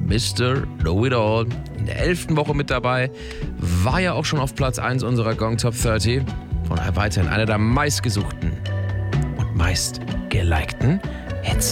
Mr. Know-It-All. In der 11. Woche mit dabei, war ja auch schon auf Platz 1 unserer Gong Top 30. Von daher weiterhin einer der meistgesuchten und meist gelikten Hits.